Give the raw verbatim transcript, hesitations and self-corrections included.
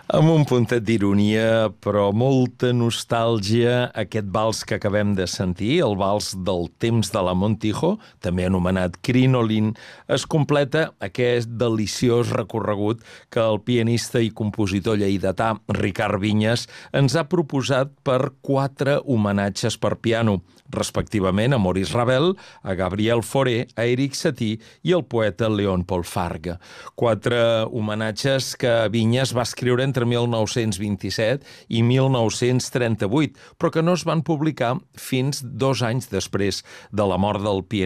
Amb un puntet d'ironia, però molta nostàlgia, aquest vals que acabem de sentir, el vals del temps de la Montijo, també anomenat Crinolin, es completa aquest deliciós recorregut que el pianista i compositor lleidatà Ricard Vinyes ens ha proposat per quatre homenatges per piano, respectivament a Maurice Ravel, a Gabriel Fauré, a Erik Satie i al poeta Léon Paul Fargue. Quatre homenatges que Vinyes va escriure entre mil nou-cents vint-i-set i mil nou-cents trenta-vuit, però que no es van publicar fins dos anys després de la mort del pianista.